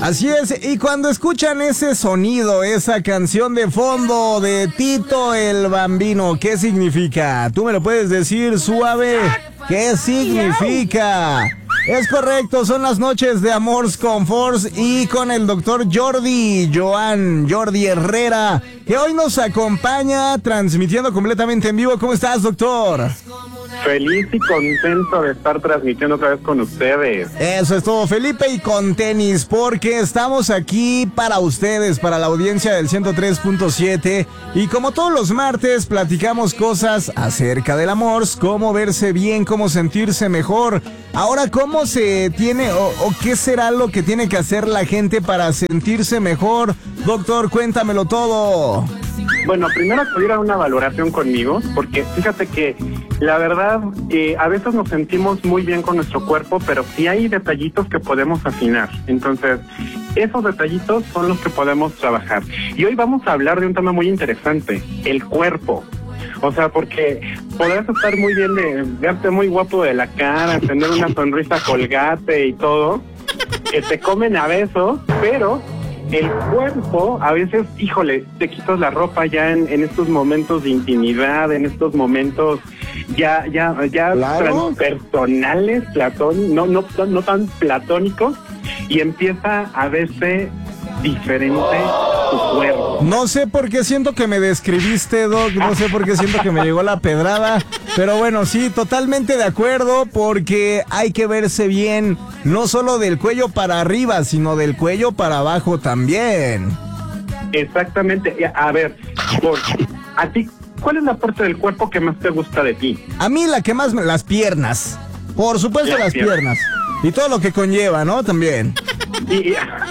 Así es, y cuando escuchan ese sonido, esa canción de fondo de Tito el Bambino, ¿qué significa? Tú me lo puedes decir suave, ¿qué significa? Es correcto, son las noches de Amors con Force y con el doctor Jordi Herrera, que hoy nos acompaña transmitiendo completamente en vivo. ¿Cómo estás, doctor? Feliz y contento de estar transmitiendo otra vez con ustedes. Eso es todo, Felipe, y con tenis, porque estamos aquí para ustedes, para la audiencia del 103.7, y como todos los martes platicamos cosas acerca del amor, cómo verse bien, cómo sentirse mejor. Ahora, ¿cómo se tiene o qué será lo que tiene que hacer la gente para sentirse mejor? Doctor, cuéntamelo todo. Bueno, primero acudir a una valoración conmigo, porque fíjate que la verdad, a veces nos sentimos muy bien con nuestro cuerpo, pero sí hay detallitos que podemos afinar. Entonces, esos detallitos son los que podemos trabajar. Y hoy vamos a hablar de un tema muy interesante, el cuerpo. O sea, porque podrás estar muy bien, verte muy guapo de la cara, tener una sonrisa Colgate y todo, que te comen a besos, pero el cuerpo, a veces, híjole, te quitas la ropa ya en estos momentos de intimidad, en estos momentos ya ¿Claro? personales, no tan platónicos, y empieza a verse diferente tu cuerpo. No sé por qué siento que me describiste, Doc, no sé por qué siento que me llegó la pedrada, pero bueno, sí, totalmente de acuerdo, porque hay que verse bien, no solo del cuello para arriba, sino del cuello para abajo también. Exactamente. A ver, a ti, ¿cuál es la parte del cuerpo que más te gusta de ti? A mí la que más, las piernas, por supuesto las piernas, y todo lo que conlleva, ¿no? También. Y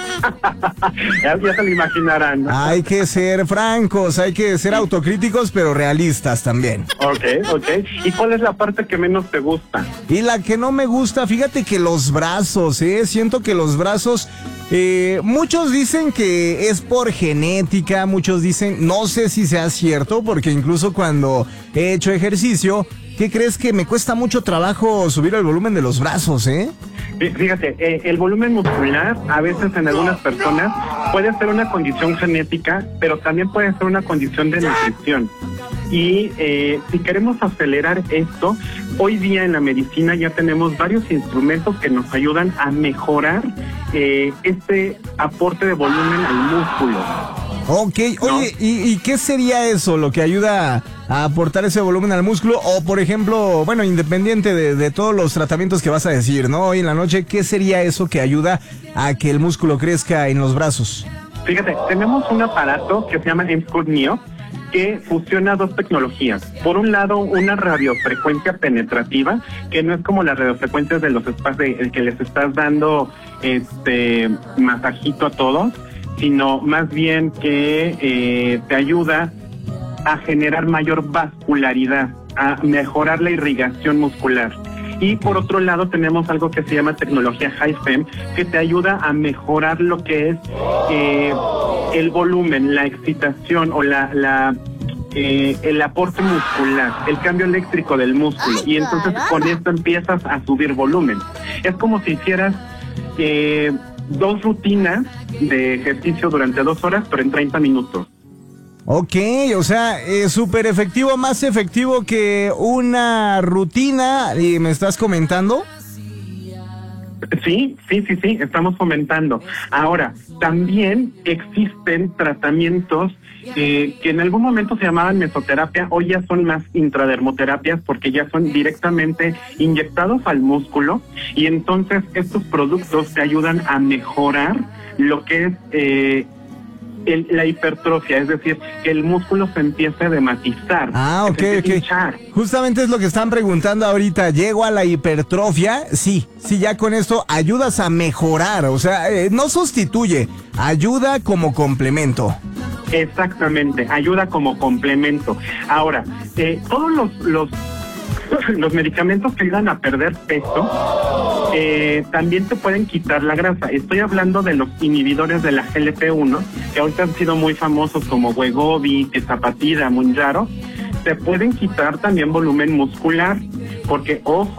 ya se lo imaginarán, ¿no? Hay que ser francos, hay que ser autocríticos, pero realistas también. Ok. ¿Y cuál es la parte que menos te gusta? Y la que no me gusta, fíjate que los brazos, siento que los brazos, muchos dicen que es por genética, muchos dicen, no sé si sea cierto, porque incluso cuando he hecho ejercicio, ¿qué crees? Que me cuesta mucho trabajo subir el volumen de los brazos, Fíjate, el volumen muscular a veces en algunas personas puede ser una condición genética, pero también puede ser una condición de nutrición. Y si queremos acelerar esto, hoy día en la medicina ya tenemos varios instrumentos que nos ayudan a mejorar este aporte de volumen al músculo. Ok, oye, ¿y qué sería eso lo que ayuda a aportar ese volumen al músculo? O por ejemplo, bueno, independiente de todos los tratamientos que vas a decir, ¿no? Hoy en la noche, ¿qué sería eso que ayuda a que el músculo crezca en los brazos? Fíjate, tenemos un aparato que se llama M-Sculpt Neo, que fusiona dos tecnologías. Por un lado, una radiofrecuencia penetrativa, que no es como las radiofrecuencias de los espacios el que les estás dando masajito a todos, sino más bien que te ayuda a generar mayor vascularidad, a mejorar la irrigación muscular. Y por otro lado tenemos algo que se llama tecnología HiFEM, que te ayuda a mejorar lo que es el volumen, la excitación o el aporte muscular, el cambio eléctrico del músculo. Y entonces con esto empiezas a subir volumen. Es como si hicieras 2 rutinas de ejercicio durante 2 horas, pero en 30 minutos. Ok, o sea, súper efectivo, más efectivo que una rutina, y me estás comentando. Sí, estamos fomentando. Ahora, también existen tratamientos que en algún momento se llamaban mesoterapia, hoy ya son más intradermoterapias porque ya son directamente inyectados al músculo, y entonces estos productos te ayudan a mejorar lo que es la hipertrofia, es decir, que el músculo se empiece a dematizar. Ok. Justamente es lo que están preguntando ahorita. ¿Llego a la hipertrofia? Sí, ya con esto ayudas a mejorar, o sea, no sustituye, ayuda como complemento. Exactamente, ayuda como complemento. Ahora, todos los medicamentos que ayudan a perder peso también te pueden quitar la grasa. Estoy hablando de los inhibidores de la GLP-1, que ahorita han sido muy famosos como Wegovy, Zapatida, Mounjaro. Te pueden quitar también volumen muscular, porque ojo,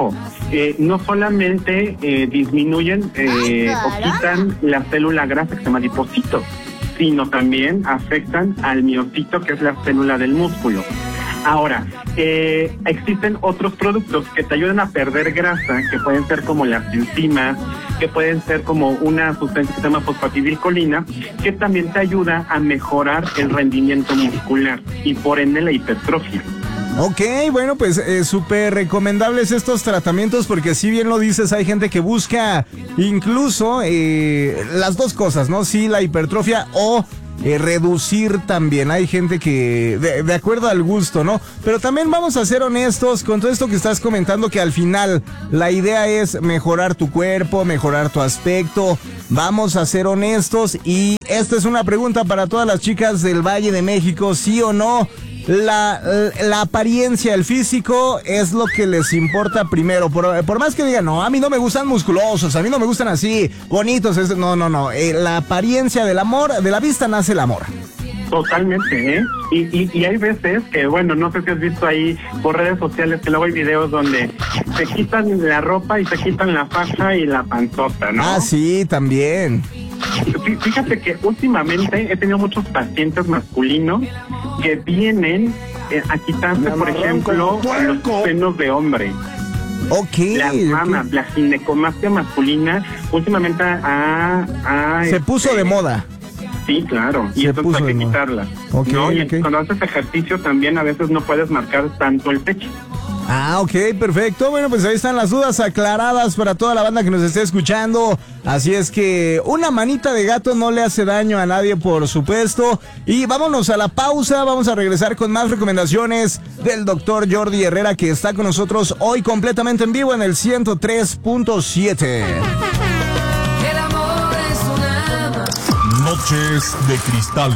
no solamente disminuyen o quitan la célula grasa que se llama adipocito, sino también afectan al miocito, que es la célula del músculo. Ahora, existen otros productos que te ayudan a perder grasa, que pueden ser como las enzimas, que pueden ser como una sustancia que se llama fosfatidilcolina, que también te ayuda a mejorar el rendimiento muscular y por ende la hipertrofia. Ok, bueno, pues súper recomendables estos tratamientos porque si bien lo dices, hay gente que busca incluso las dos cosas, ¿no? Sí, la hipertrofia o reducir también. Hay gente que de acuerdo al gusto, ¿no? Pero también vamos a ser honestos con todo esto que estás comentando, que al final la idea es mejorar tu cuerpo, mejorar tu aspecto. Vamos a ser honestos y esta es una pregunta para todas las chicas del Valle de México, ¿sí o no? La apariencia, el físico es lo que les importa primero. Por más que digan, no, a mí no me gustan musculosos, a mí no me gustan así, bonitos. No. La apariencia del amor, de la vista nace el amor. Totalmente, ¿eh? Y hay veces que, bueno, no sé si has visto ahí por redes sociales que luego hay videos donde se quitan la ropa y se quitan la faja y la panzota, ¿no? Ah, sí, también. Fíjate que últimamente he tenido muchos pacientes masculinos que vienen a quitarse, por ejemplo, los senos de hombre. Ok. Las mamas, la ginecomastia masculina, últimamente se puso de moda. Sí, claro, y entonces hay que quitarla. Okay, ¿no? Y okay. Cuando haces ejercicio también a veces no puedes marcar tanto el pecho. Ah, ok, perfecto. Bueno, pues ahí están las dudas aclaradas para toda la banda que nos esté escuchando. Así es que una manita de gato no le hace daño a nadie, por supuesto. Y vámonos a la pausa. Vamos a regresar con más recomendaciones del doctor Jordi Herrera, que está con nosotros hoy completamente en vivo en el 103.7. Noches de Cristal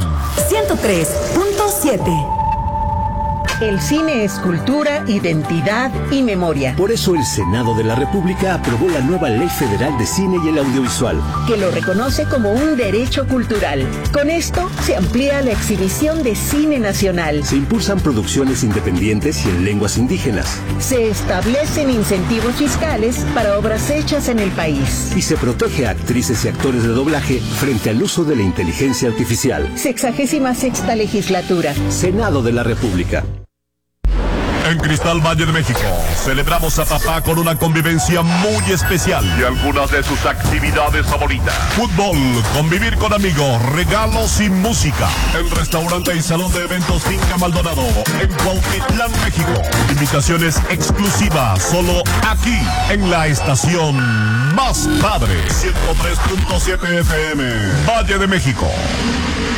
103.7. El cine es cultura, identidad y memoria. Por eso el Senado de la República aprobó la nueva Ley Federal de Cine y el Audiovisual, que lo reconoce como un derecho cultural. Con esto se amplía la exhibición de cine nacional. se impulsan producciones independientes y en lenguas indígenas, Se establecen incentivos fiscales para obras hechas en el país. y se protege a actrices y actores de doblaje frente al uso de la inteligencia artificial. 66ª legislatura. Senado de la República. En Cristal Valle de México celebramos a papá con una convivencia muy especial y algunas de sus actividades favoritas: fútbol, convivir con amigos, regalos y música. El restaurante y salón de eventos Finca Maldonado en Cuautitlán, México. Invitaciones exclusivas solo aquí en la estación más padre, 103.7 FM, Valle de México.